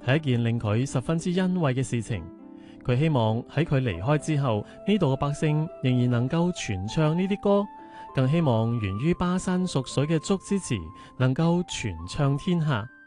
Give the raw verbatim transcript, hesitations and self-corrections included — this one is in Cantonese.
係一件令佢十分之欣慰嘅事情。佢希望喺佢離開之後，呢度嘅百姓仍然能夠傳唱呢啲歌，更希望源於巴山蜀水嘅祝之詞能夠傳唱天下。